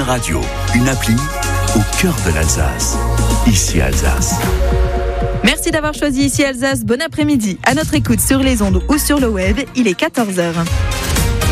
radio, une appli au cœur de l'Alsace. Ici Alsace. Merci d'avoir choisi Ici Alsace. Bon après-midi. À notre écoute sur les ondes ou sur le web, il est 14h.